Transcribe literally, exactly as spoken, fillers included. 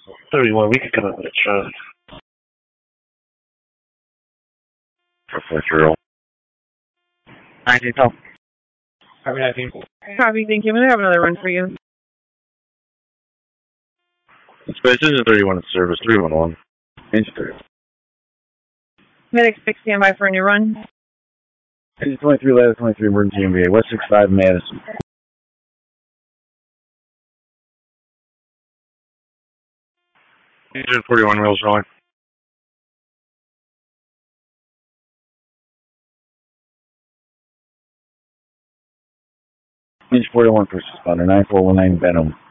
thirty-one, we could come up with a truck. For zero. nineteen, oh. Copy nineteen. Copy, thank you. I'm going to have another run for you. Space is thirty-one in service, three one one. Inch three. Medic six, stand by for a new run. Engine twenty-three, ladder twenty-three, emergency M V A, West six five, Madison. Engine forty-one, wheels rolling. Engine forty-one, first responder, nine four one nine, Benham.